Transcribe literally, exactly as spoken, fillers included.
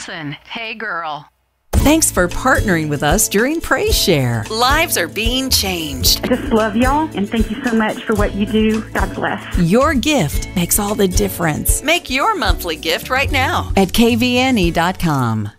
Wilson. Hey, girl. Thanks for partnering with us during Praise Share. Lives are being changed. I just love y'all, and thank you so much for what you do. God bless. Your gift makes all the difference. Make your monthly gift right now at K V N E dot com.